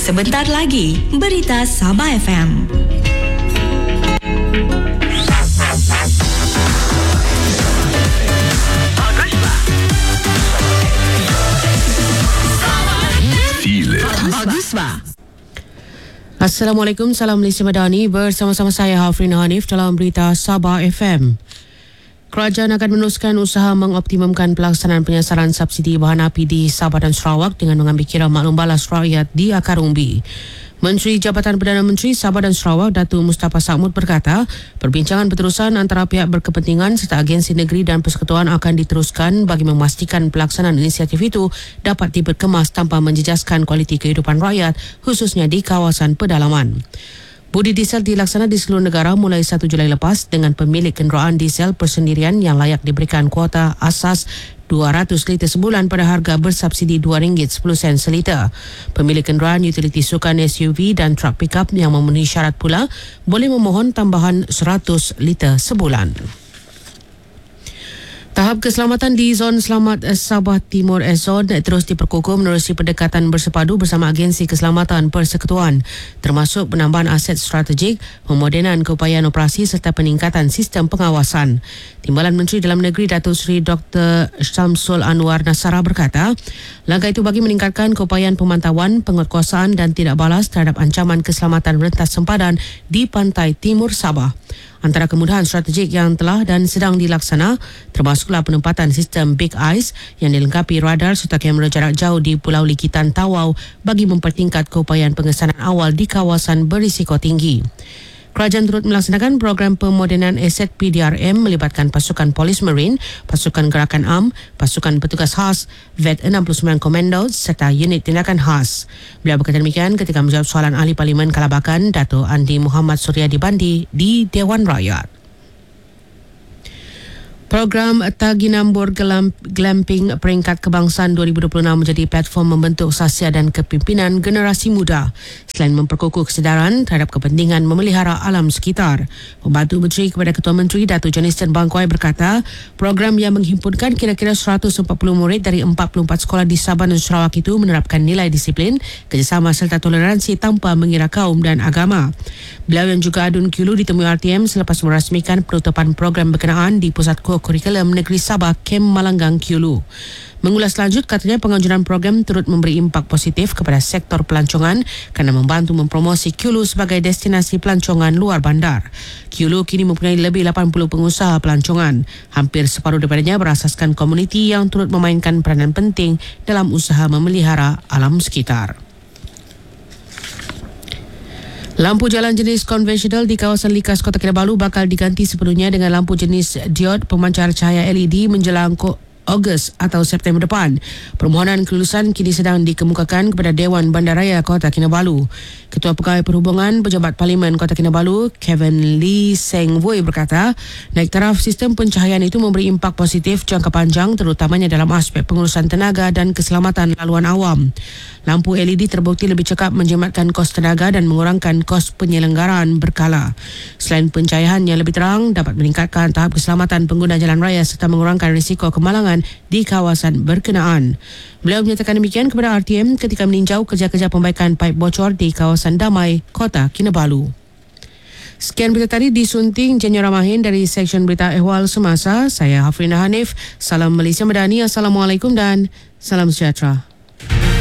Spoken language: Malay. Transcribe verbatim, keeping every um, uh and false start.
Sebentar lagi, Berita Sabah F M. Assalamualaikum, salam Malaysia Madani. Bersama-sama saya Hafrina Hanif dalam Berita Sabah F M. Kerajaan akan meneruskan usaha mengoptimumkan pelaksanaan penyasaran subsidi bahan api di Sabah dan Sarawak dengan mengambil kira maklum balas rakyat di akar umbi. Menteri Jabatan Perdana Menteri Sabah dan Sarawak Datuk Mustafa Saamud berkata, perbincangan berterusan antara pihak berkepentingan serta agensi negeri dan persekutuan akan diteruskan bagi memastikan pelaksanaan inisiatif itu dapat diperkemas tanpa menjejaskan kualiti kehidupan rakyat, khususnya di kawasan pedalaman. Budi diesel dilaksana di seluruh negara mulai satu Julai lepas dengan pemilik kenderaan diesel persendirian yang layak diberikan kuota asas dua ratus liter sebulan pada harga bersubsidi dua ringgit sepuluh sen seliter. Pemilik kenderaan utiliti sukan S U V dan truk pickup yang memenuhi syarat pula boleh memohon tambahan seratus liter sebulan. Tahap keselamatan di Zon Selamat Sabah Timur Zon terus diperkukuh menerusi pendekatan bersepadu bersama agensi keselamatan persekutuan, termasuk penambahan aset strategik, pemodenan keupayaan operasi serta peningkatan sistem pengawasan. Timbalan Menteri Dalam Negeri Datuk Seri Doktor Syamsul Anwar Nasara berkata, langkah itu bagi meningkatkan keupayaan pemantauan, penguatkuasaan dan tidak balas terhadap ancaman keselamatan rentas sempadan di pantai timur Sabah. Antara kemudahan strategik yang telah dan sedang dilaksana termasuklah penempatan sistem Big Eyes yang dilengkapi radar serta kamera jarak jauh di Pulau Likitan Tawau bagi mempertingkat keupayaan pengesanan awal di kawasan berisiko tinggi. Kerajaan turut melaksanakan program pemodenan aset P D R M melibatkan pasukan Polis Marine, pasukan gerakan A M, pasukan petugas khas, V E T enam puluh sembilan Komando serta unit tindakan khas. Beliau berkata demikian ketika menjawab soalan Ahli Parlimen Kalabakan Dato' Andi Muhammad Suryadi Bandi di Dewan Rakyat. Program Taginambur Glamping Peringkat Kebangsaan dua ribu dua puluh enam menjadi platform membentuk sasia dan kepimpinan generasi muda selain memperkukuh kesedaran terhadap kepentingan memelihara alam sekitar. Pembantu Menteri kepada Ketua Menteri Datuk Johnston Bangkwai berkata, program yang menghimpunkan kira-kira seratus empat puluh murid dari empat puluh empat sekolah di Sabah dan Sarawak itu menerapkan nilai disiplin, kerjasama serta toleransi tanpa mengira kaum dan agama. Beliau yang juga adun Q U L ditemui R T M selepas merasmikan penutupan program berkenaan di Pusat Core Kurikulum Negeri Sabah Kem Malanggang Q U L U. Mengulas lanjut, katanya penganjuran program turut memberi impak positif kepada sektor pelancongan kerana membantu mempromosi Q U L U sebagai destinasi pelancongan luar bandar. Q U L U kini mempunyai lebih lapan puluh pengusaha pelancongan. Hampir separuh daripadanya berasaskan komuniti yang turut memainkan peranan penting dalam usaha memelihara alam sekitar. Lampu jalan jenis konvensional di kawasan Likas Kota Kinabalu bakal diganti sepenuhnya dengan lampu jenis diod pemancar cahaya L E D menjelang Ogos atau September depan. Permohonan kelulusan kini sedang dikemukakan kepada Dewan Bandaraya Kota Kinabalu. Ketua Pegawai Perhubungan Pejabat Parlimen Kota Kinabalu, Kevin Lee Seng Woi berkata, naik taraf sistem pencahayaan itu memberi impak positif jangka panjang terutamanya dalam aspek pengurusan tenaga dan keselamatan laluan awam. Lampu L E D terbukti lebih cekap menjimatkan kos tenaga dan mengurangkan kos penyelenggaraan berkala. Selain pencahayaan yang lebih terang, dapat meningkatkan tahap keselamatan pengguna jalan raya serta mengurangkan risiko kemalangan di kawasan berkenaan. Beliau menyatakan demikian kepada R T M ketika meninjau kerja-kerja pembaikan paip bocor di kawasan Damai, Kota Kinabalu. Sekian berita tadi disunting Jenny Ramahin dari Seksyen Berita Ehwal Semasa. Saya Hafrina Hanif. Salam Malaysia Madani. Assalamualaikum dan salam sejahtera.